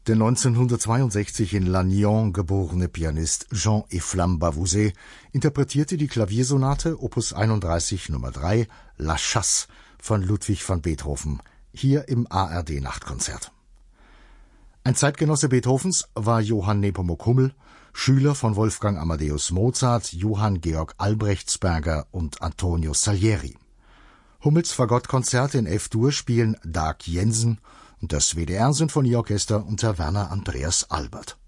Der 1962 in Lannion geborene Pianist Jean-Efflam Bavouzet interpretierte die Klaviersonate Opus 31 Nummer 3 La Chasse von Ludwig van Beethoven, hier im ARD-Nachtkonzert. Ein Zeitgenosse Beethovens war Johann Nepomuk Hummel, Schüler von Wolfgang Amadeus Mozart, Johann Georg Albrechtsberger und Antonio Salieri. Hummels Fagottkonzerte in F-Dur spielen Dag Jensen und das WDR-Sinfonieorchester unter Werner Andreas Albert.